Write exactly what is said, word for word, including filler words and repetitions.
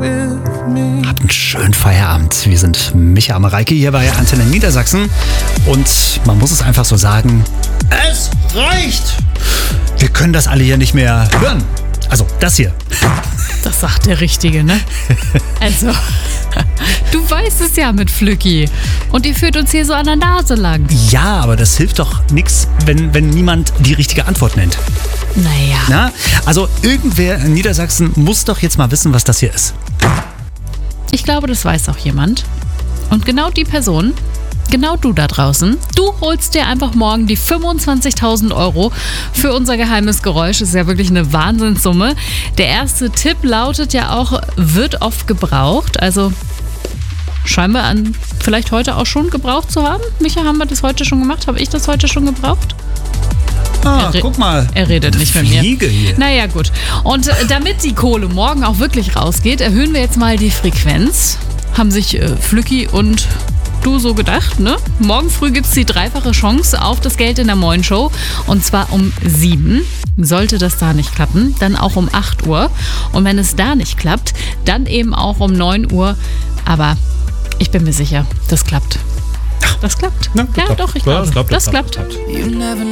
Habt einen schönen Feierabend. Wir sind Micha Mareike hier bei Antenne Niedersachsen. Und man muss es einfach so sagen, es reicht! Wir können das alle hier nicht mehr hören. Also das hier. Das sagt der Richtige, ne? Also, du weißt es ja mit Flücki. Und ihr führt uns hier so an der Nase lang. Ja, aber das hilft doch nichts, wenn, wenn niemand die richtige Antwort nennt. Naja. Na? Also irgendwer in Niedersachsen muss doch jetzt mal wissen, was das hier ist. Ich glaube, das weiß auch jemand. Und genau die Person, genau du da draußen, du holst dir einfach morgen die fünfundzwanzigtausend Euro für unser geheimes Geräusch. Das ist ja wirklich eine Wahnsinnssumme. Der erste Tipp lautet ja auch, wird oft gebraucht. Also scheinbar an, vielleicht heute auch schon gebraucht zu haben. Micha, haben wir das heute schon gemacht? Habe ich das heute schon gebraucht? Ah, re- guck mal. Er redet nicht mit mir. Fliege hier. Naja, gut. Und äh, damit die Kohle morgen auch wirklich rausgeht, erhöhen wir jetzt mal die Frequenz. Haben sich äh, Flücki und du so gedacht, ne? Morgen früh gibt es die dreifache Chance auf das Geld in der Moin Show. Und zwar um sieben. Sollte das da nicht klappen, dann auch um acht Uhr. Und wenn es da nicht klappt, dann eben auch um neun Uhr. Aber ich bin mir sicher, das klappt. Das klappt. Ja, das ja klappt. doch, ich Ja, glaube. das klappt, Das das klappt. klappt. You never